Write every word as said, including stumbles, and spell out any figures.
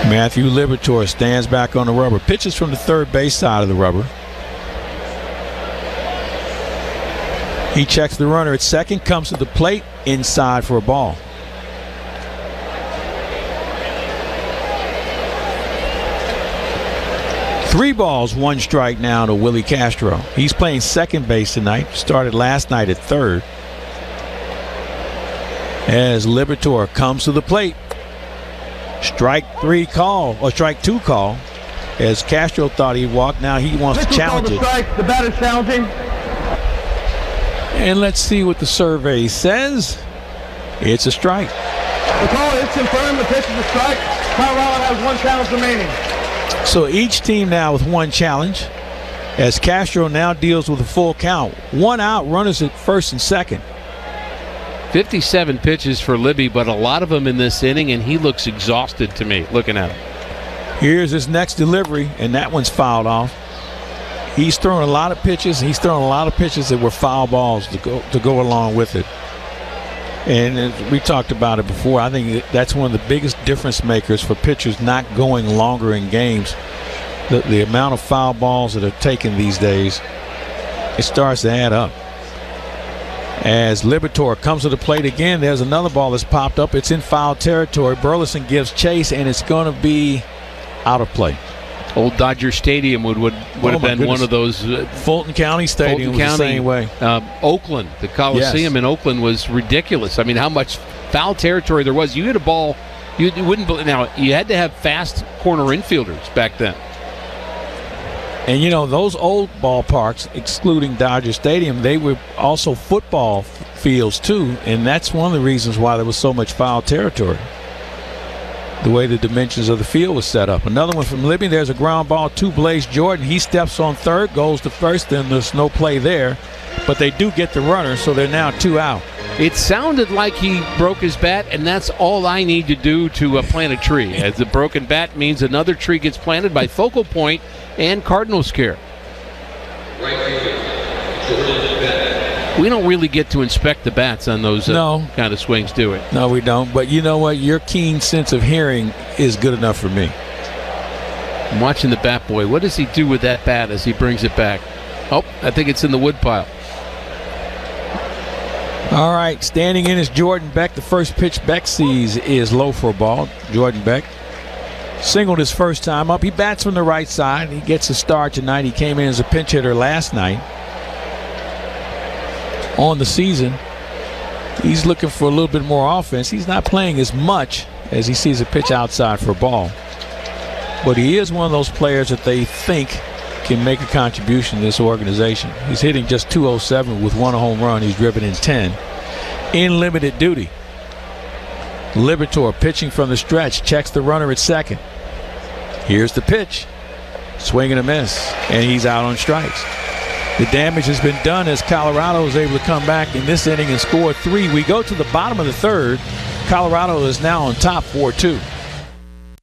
Matthew Liberatore stands back on the rubber. Pitches from the third base side of the rubber. He checks the runner at second, comes to the plate, inside for a ball. Three balls, one strike now to Willie Castro. He's playing second base tonight. Started last night at third. As Liberatore comes to the plate. Strike three call, or strike two call. As Castro thought he'd walk, now he wants to challenge it. The batter's challenging. And let's see what the survey says. It's a strike. The call is confirmed. The pitch is a strike. Colorado has one challenge remaining. So each team now with one challenge, as Castro now deals with a full count. One out, runners at first and second. fifty-seven pitches for Libby, but a lot of them in this inning, and he looks exhausted to me looking at him. Here's his next delivery, and that one's fouled off. He's thrown a lot of pitches. He's thrown a lot of pitches that were foul balls to go to go along with it. And as we talked about it before, I think that's one of the biggest difference makers for pitchers not going longer in games. The, the amount of foul balls that are taken these days, it starts to add up. As Liberatore comes to the plate again, there's another ball that's popped up. It's in foul territory. Burleson gives chase, and it's going to be out of play. Old Dodger Stadium would would, would Oh, have my been goodness. one of those. Uh, Fulton County Stadium Fulton was the County, same way. Uh, Oakland, the Coliseum Yes. in Oakland was ridiculous. I mean, how much foul territory there was. You hit a ball, you, you wouldn't. bel- Now you had to have fast corner infielders back then. And, you know, those old ballparks, excluding Dodger Stadium, they were also football f- fields, too. And that's one of the reasons why there was so much foul territory. The way the dimensions of the field was set up. Another one from Libby. There's a ground ball to Blaze Jordan. He steps on third, goes to first, and there's no play there. But they do get the runner, so they're now two out. It sounded like he broke his bat, and that's all I need to do to uh, plant a tree. As the broken bat means another tree gets planted by Focal Point and Cardinals Care. We don't really get to inspect the bats on those uh, No. kind of swings, do we? No, we don't. But you know what? Your keen sense of hearing is good enough for me. I'm watching the bat boy. What does he do with that bat as he brings it back? Oh, I think it's in the woodpile. All right, standing in is Jordan Beck. The first pitch Beck sees is low for a ball. Jordan Beck singled his first time up. He bats from the right side. He gets a start tonight. He came in as a pinch hitter last night. On the season, he's looking for a little bit more offense. He's not playing as much as he sees a pitch outside for a ball. But he is one of those players that they think can make a contribution to this organization. He's hitting just two oh seven with one home run. He's driven in ten in limited duty. Liberatore pitching from the stretch, checks the runner at second. Here's the pitch. Swing and a miss, and he's out on strikes. The damage has been done as Colorado is able to come back in this inning and score three. We go to the bottom of the third. Colorado is now on top four two.